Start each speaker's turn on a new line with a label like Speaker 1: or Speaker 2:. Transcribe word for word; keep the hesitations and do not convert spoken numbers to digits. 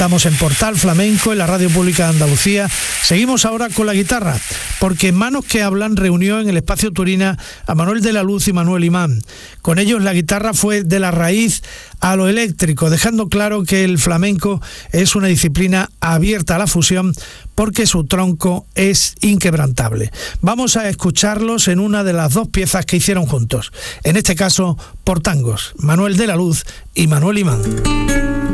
Speaker 1: Estamos en Portal Flamenco, en la Radio Pública de Andalucía. Seguimos ahora con la guitarra, porque Manos que Hablan reunió en el Espacio Turina a Manuel de la Luz y Manuel Imán. Con ellos la guitarra fue de la raíz a lo eléctrico, dejando claro que el flamenco es una disciplina abierta a la fusión porque su tronco es inquebrantable. Vamos a escucharlos en una de las dos piezas que hicieron juntos, en este caso por tangos, Manuel de la Luz y Manuel Imán.